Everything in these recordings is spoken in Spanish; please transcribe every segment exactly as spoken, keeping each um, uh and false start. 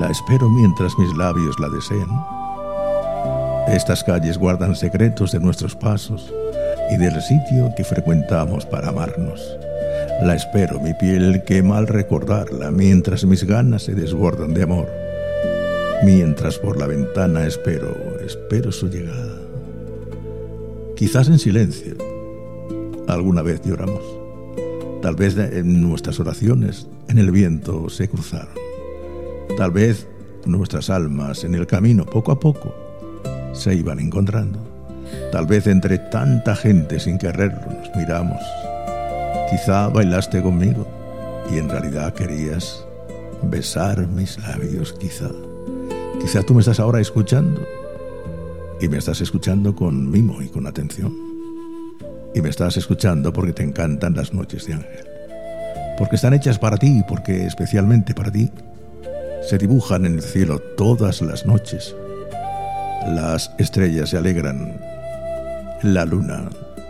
La espero mientras mis labios la deseen. Estas calles guardan secretos de nuestros pasos y del sitio que frecuentamos para amarnos. La espero, mi piel quema al recordarla, mientras mis ganas se desbordan de amor. Mientras por la ventana espero, espero su llegada. Quizás en silencio, alguna vez lloramos. Tal vez en nuestras oraciones en el viento se cruzaron. Tal vez nuestras almas en el camino poco a poco se iban encontrando. Tal vez entre tanta gente sin quererlo nos miramos. Quizá bailaste conmigo y en realidad querías besar mis labios, quizá. Quizá tú me estás ahora escuchando y me estás escuchando con mimo y con atención. Y me estás escuchando porque te encantan las noches de ángel. Porque están hechas para ti y porque especialmente para ti se dibujan en el cielo todas las noches. Las estrellas se alegran. La luna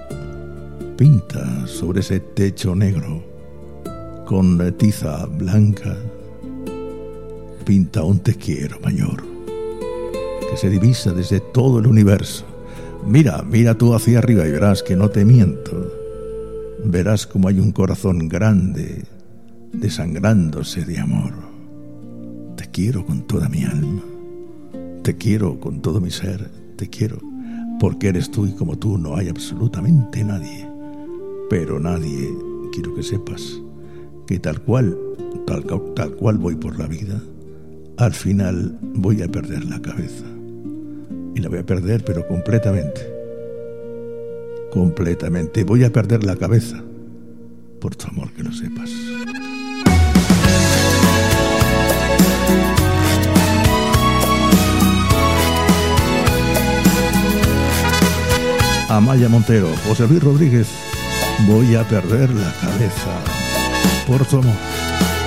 pinta sobre ese techo negro con tiza blanca. Pinta un te quiero mayor que se divisa desde todo el universo. Mira, mira tú hacia arriba y verás que no te miento. Verás como hay un corazón grande desangrándose de amor. Te quiero con toda mi alma. Te quiero con todo mi ser. Te quiero porque eres tú y como tú no hay absolutamente nadie. Pero nadie, quiero que sepas, que tal cual, tal, tal cual voy por la vida, al final voy a perder la cabeza. Y la voy a perder, pero completamente. Completamente. Voy a perder la cabeza. Por tu amor, que lo sepas. Amaya Montero, José Luis Rodríguez. Voy a perder la cabeza. Por tu amor.